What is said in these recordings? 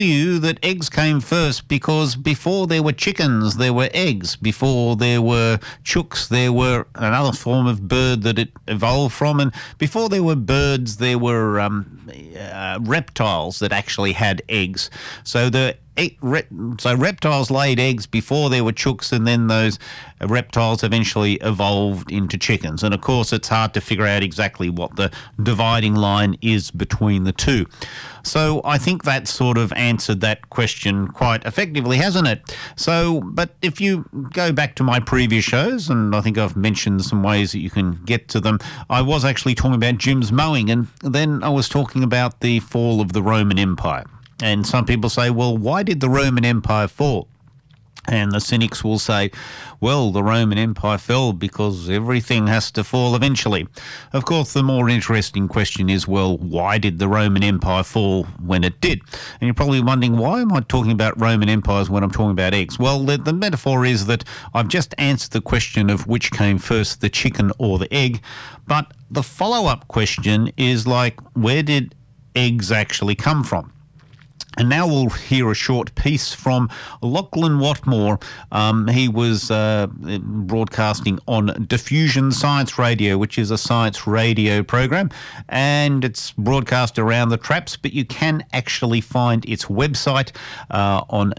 you that eggs came first because before there were chickens, there were eggs. Before there were chooks, there were another form of bird that it evolved from. And before there were birds, there were reptiles that actually had eggs. So reptiles laid eggs before there were chooks, and then those reptiles eventually evolved into chickens. And of course, it's hard to figure out exactly what the dividing line is between the two. So I think that sort of answered that question quite effectively, hasn't it? So, but if you go back to my previous shows, and I think I've mentioned some ways that you can get to them, I was actually talking about Jim's mowing, and then I was talking about the fall of the Roman Empire. And some people say, well, why did the Roman Empire fall? And the cynics will say, well, the Roman Empire fell because everything has to fall eventually. Of course, the more interesting question is, well, why did the Roman Empire fall when it did? And you're probably wondering, why am I talking about Roman empires when I'm talking about eggs? Well, the metaphor is that I've just answered the question of which came first, the chicken or the egg. But the follow-up question is like, where did eggs actually come from? And now we'll hear a short piece from Lachlan Watmore. He was broadcasting on Diffusion Science Radio, which is a science radio program, and it's broadcast around the traps, but you can actually find its website on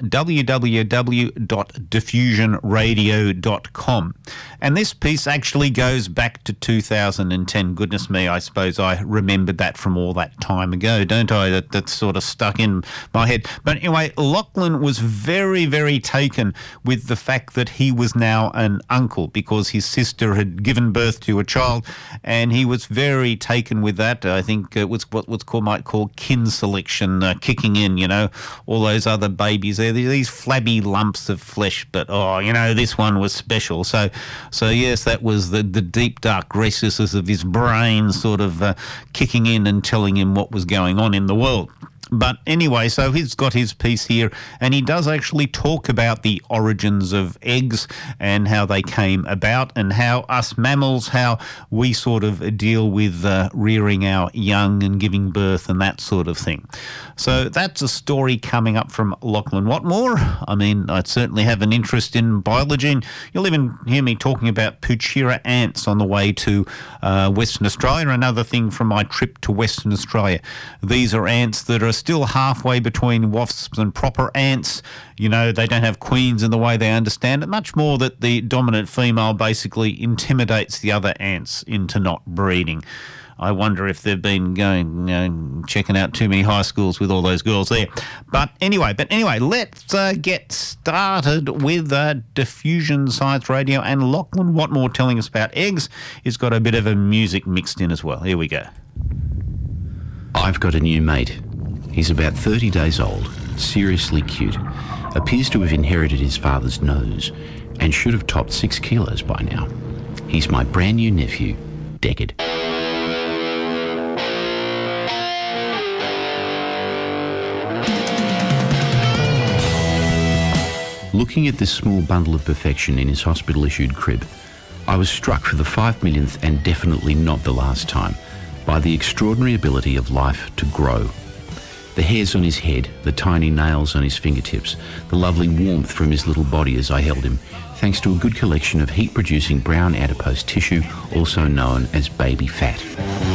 www.diffusionradio.com. And this piece actually goes back to 2010. Goodness me, I suppose I remembered that from all that time ago, don't I? That's sort of stuck in my head. But anyway, Lachlan was very, very taken with the fact that he was now an uncle because his sister had given birth to a child, and he was very taken with that. I think it was what might call kin selection kicking in, you know, all those other babies there, these flabby lumps of flesh, but this one was special. So yes, that was the deep, dark recesses of his brain sort of kicking in and telling him what was going on in the world. But anyway, so he's got his piece here, and he does actually talk about the origins of eggs and how they came about, and how us mammals, how we sort of deal with rearing our young and giving birth and that sort of thing. So that's a story coming up from Lachlan Watmore. I mean, I certainly have an interest in biology, and you'll even hear me talking about Poochera ants on the way to Western Australia, another thing from my trip to Western Australia. These are ants that are still halfway between wasps and proper ants. You know, they don't have queens in the way they understand it, much more that the dominant female basically intimidates the other ants into not breeding. I wonder if they've been going, checking out too many high schools with all those girls there. But anyway, let's get started with Diffusion Science Radio, and Lachlan Watmore telling us about eggs. He's got a bit of a music mixed in as well. Here we go. I've got a new mate. He's about 30 days old, seriously cute, appears to have inherited his father's nose, and should have topped 6 kilos by now. He's my brand new nephew, Deckard. Looking at this small bundle of perfection in his hospital-issued crib, I was struck for the 5 millionth and definitely not the last time by the extraordinary ability of life to grow. The hairs on his head, the tiny nails on his fingertips, the lovely warmth from his little body as I held him, thanks to a good collection of heat-producing brown adipose tissue, also known as baby fat.